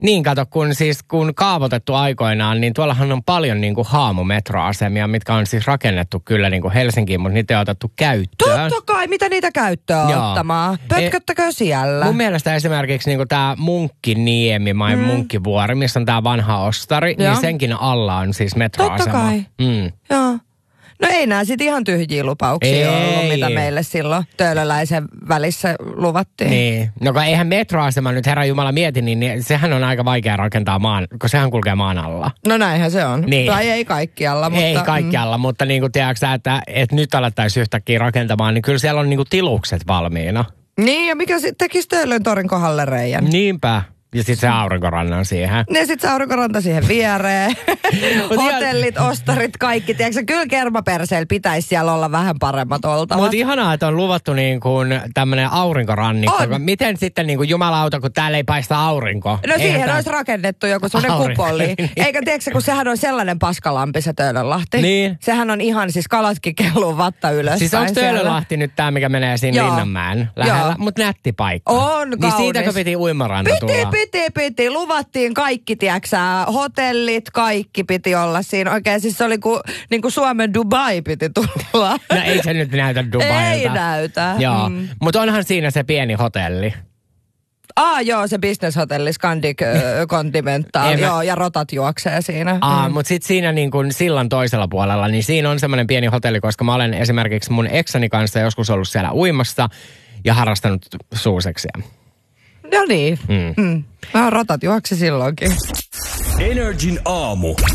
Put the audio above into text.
Niin kato, kun kaavoitettu aikoinaan, niin tuollahan on paljon niin kuin haamumetroasemia, mitkä on siis rakennettu kyllä niin kuin Helsinkiin, mutta niitä ei otettu käyttöön. Totta kai, mitä niitä käyttöön ottamaan? Pötköttäkö siellä? Mun mielestä esimerkiksi niin kuin tämä Munkkiniemi, Munkkivuori, missä on tämä vanha ostari, niin senkin alla on siis metroasema. Totta kai, joo. No ei nää sit ihan tyhjiä lupauksia ollut, mitä meille silloin Töölöläisen välissä luvattiin. Niin. No kun eihän metroasema nyt Herra Jumala mieti, niin sehän on aika vaikea rakentaa kun sehän kulkee maan alla. No näinhän se on. Niin. Tai ei kaikkialla. Mutta, ei kaikkialla, mutta niin kuin tiedätkö että nyt alettaisiin yhtäkkiä rakentamaan, niin kyllä siellä on niin kuin tilukset valmiina. Niin ja mikä sitten tekisi Töölön torin kohdalle reijän? Niinpä. Ja sitten se aurinkorannan siihen. Ja sitten se aurinkoranta siihen viereen. Hotellit, ostarit, kaikki. Tiedätkö, kyllä kermaperseillä pitäisi siellä olla vähän paremmat oltavat. Mutta ihanaa, että on luvattu niin kuin tämmöinen aurinkorannikko. Miten sitten niin kuin jumalauta, kun täällä ei paista aurinko? No siihen olisi rakennettu joku sellainen kupoli. Eikä tiedätkö, kun sehän on sellainen paskalampi se Töölönlahti. Niin. Sehän on ihan siis kalatkin kelluu vatta ylös. Siis onko Töölönlahti nyt tämä, mikä menee siinä Linnanmäen lähellä? Mutta nätti paikka. On kaunis. Niin siitäkö piti uimaranta tulla? Piti. Luvattiin kaikki, tiiäksä, hotellit, kaikki piti olla siinä. Oikein siis se oli niin kuin Suomen Dubai piti tulla. No ei se nyt näytä Dubailta. Ei näytä. Joo, mutta onhan siinä se pieni hotelli. Joo, se business-hotelli, Scandic Continental, joo, ja rotat juoksee siinä. Mutta sitten siinä niin kun sillan toisella puolella, niin siinä on semmoinen pieni hotelli, koska mä olen esimerkiksi mun eksani kanssa joskus ollut siellä uimassa ja harrastanut suuseksia. No niin. Rotat juoksi silloinkin. Energin aamu.